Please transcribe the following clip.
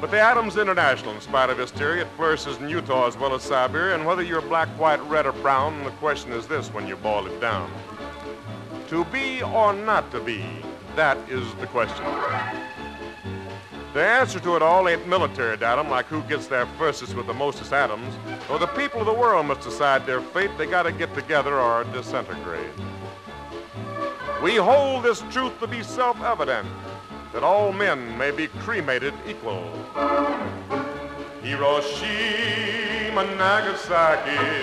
But the atom's international in spite of hysteria. It flourishes in Utah as well as Siberia, and whether you're black, white, red, or brown, the question is this when you boil it down. To be or not to be, that is the question. The answer to it all ain't military datum, like who gets there firstest with the mostest atoms. So the people of the world must decide their fate. They got to get together or disintegrate. We hold this truth to be self-evident, that all men may be cremated equal. Hiroshima, Nagasaki,